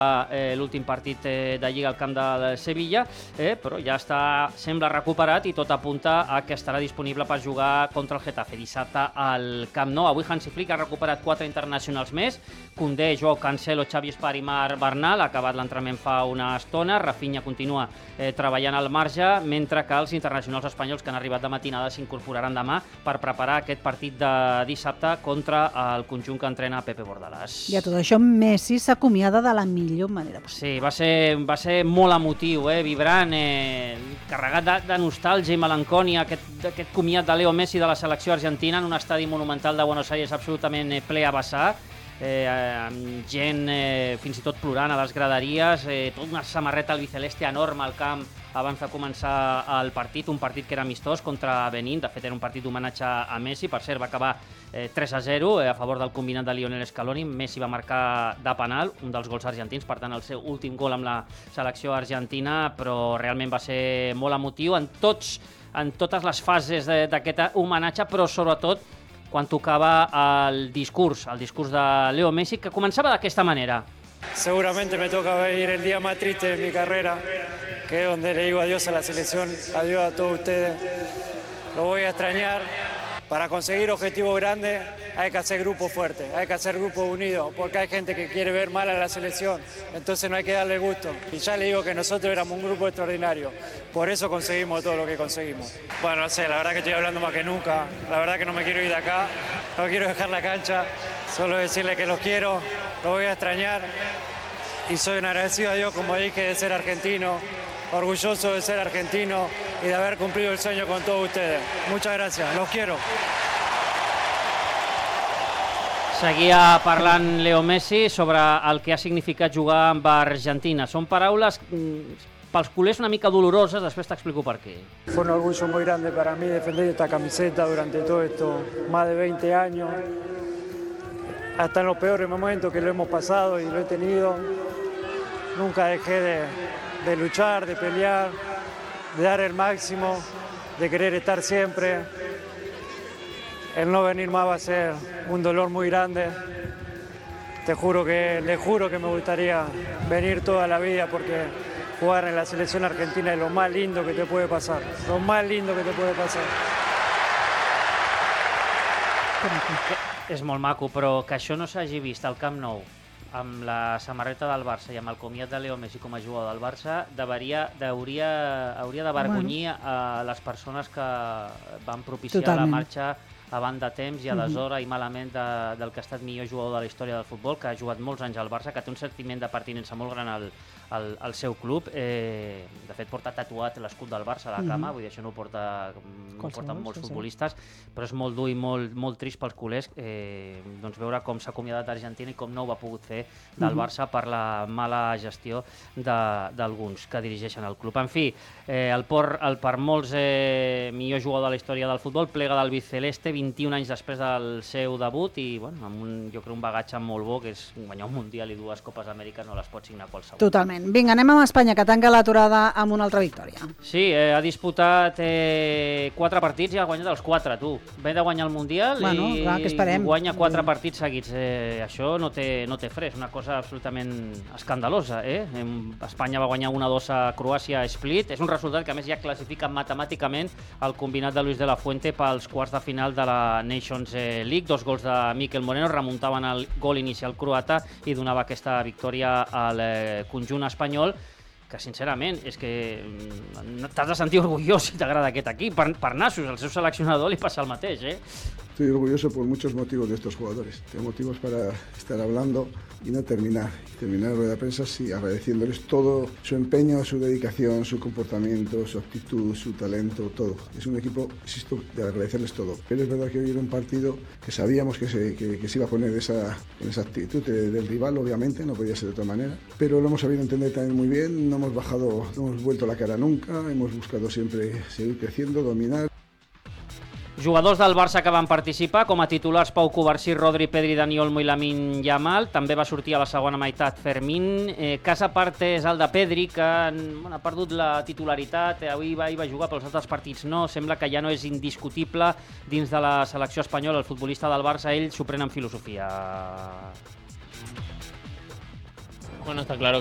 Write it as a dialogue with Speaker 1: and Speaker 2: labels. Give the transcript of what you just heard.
Speaker 1: l'últim partit de Lliga al camp del Sevilla, però ja sembla recuperat i tot apunta a que estarà disponible per jugar contra el Getafe dissabte al Camp Nou. Avui Hansi Flick ha recuperat 4 internacionals més: Koundé, Joao Cancelo, Xavi Espar i Marc Bernal. Ha acabat l'entrenament fa una estona. Rafinha continua treballant al marge, mentre que els internacionals espanyols que han arribat de matinada s'incorporaran demà per preparar aquest partit de dissabte contra el conjunt que entrena Pepe Bordalàs.
Speaker 2: I a tot això Messi s'acomiada de la millor manera possible.
Speaker 1: Sí, va ser molt emotiu, vibrant, carregat de nostàlgia i melancònia, aquest comiat de Leo Messi de la selecció argentina en un estadi monumental de Buenos Aires absolutament ple a vessar, amb gent fins i tot plorant a les graderies, tota una samarreta albiceleste enorme al camp abans de començar el partit, un partit que era amistós contra Benín. De fet era un partit d'homenatge a Messi. Per cert, va acabar 3-0 a favor del combinat de Lionel Scaloni. Messi va marcar de penal un dels gols argentins, per tant el seu últim gol amb la selecció argentina, però realment va ser molt emotiu en totes les fases d'aquest homenatge, però sobretot quan tocava el discurs de Leo Messi, que començava d'aquesta manera.
Speaker 3: Seguramente me toca vivir el día más triste de mi carrera, que es donde le digo adiós a la selección, adiós a todos ustedes. Lo voy a extrañar. Para conseguir objetivos grandes hay que hacer grupos fuertes, hay que hacer grupos unidos, porque hay gente que quiere ver mal a la selección, entonces no hay que darle gusto. Y ya le digo que nosotros éramos un grupo extraordinario, por eso conseguimos todo lo que conseguimos. Bueno, no sé, la verdad que estoy hablando más que nunca, la verdad que no me quiero ir de acá, no quiero dejar la cancha, solo decirle que los quiero, los voy a extrañar y soy un agradecido a Dios, como dije, de ser argentino, orgulloso de ser argentino y de haber cumplido el sueño con todos ustedes. Muchas gracias, los quiero.
Speaker 1: Seguia parlant Leo Messi sobre el que ha significat jugar amb Argentina. Són paraules pels culers una mica doloroses, després t'explico per què.
Speaker 3: Fue un orgullo muy grande para mí defender esta camiseta durante todo esto, más de 20 años, hasta en los peores momentos que lo hemos pasado y lo he tenido. Nunca dejé de luchar, de pelear, de dar el máximo, de querer estar siempre. El no venir más va a ser un dolor muy grande. Le juro que me gustaría venir toda la vida, porque jugar en la selección argentina es lo más lindo que te puede pasar. Lo más lindo que te puede pasar.
Speaker 1: És molt maco, però que això no s'hagi vist al Camp Nou amb la samarreta del Barça i amb el comiat de Leo Messi com a jugador del Barça hauria d'avergonyir a les persones que van propiciar la marxa abans de temps i a deshora i malament del que ha estat millor jugador de la història del futbol, que ha jugat molts anys al Barça, que té un sentiment de pertinença molt gran al seu club. De fet, porta tatuat l'escut del Barça a la cama, vull dir, això no ho porten molts futbolistes, però és molt dur i molt trist pels culers veure com s'ha acomiadat d'Argentina i com no ho ha pogut fer del Barça per la mala gestió d'alguns que dirigeixen el club. En fi, el per molts millor jugador de la història del futbol plega del albiceleste 21 anys després del seu debut i amb jo crec un bagatge molt bo, que és guanyar un Mundial i 2 Copes Amèriques, no les pot signar qualsevol.
Speaker 2: Totalment. Vinga, anem amb Espanya, que tanca l'aturada amb una altra victòria.
Speaker 1: Sí, ha disputat 4 partits i ha guanyat els 4, tu. Ve de guanyar el Mundial i guanya 4 partits seguits. Això no té fre, és una cosa absolutament escandalosa. Espanya va guanyar 1-2 a Croàcia a Split. És un resultat que a més ja classifica matemàticament el combinat de Luis de la Fuente pels quarts de final de la Nations League. 2 gols de Mikel Moreno remuntaven el gol inicial croata i donava aquesta victòria al conjunt espanyol, que sincerament és que t'has de sentir orgullós si t'agrada aquest equip. Per nassos, al seu seleccionador li passa el mateix,
Speaker 4: Estoy orgulloso por muchos motivos de estos jugadores. Tengo motivos para estar hablando y no terminar la rueda de prensa agradeciéndoles todo su empeño, su dedicación, su comportamiento, su actitud, su talento, todo. Es un equipo, insisto, de agradecerles todo. Pero es verdad que hoy era un partido que sabíamos que se iba a poner en esa actitud del rival, obviamente, no podía ser de otra manera. Pero lo hemos sabido entender también muy bien, no hemos vuelto la cara nunca, hemos buscado siempre seguir creciendo, dominar.
Speaker 1: Jugadors del Barça que van participar, com a titulars Pau Covarsí, Rodri, Pedri, Dani Olmo i Lamine Yamal. També va sortir a la segona meitat Fermín. Cas a part és el de Pedri, que ha perdut la titularitat. Avui va jugar, però els altres partits no. Sembla que ja no és indiscutible dins de la selecció espanyola. El futbolista del Barça, ell s'ho pren en filosofia.
Speaker 5: Bueno, está claro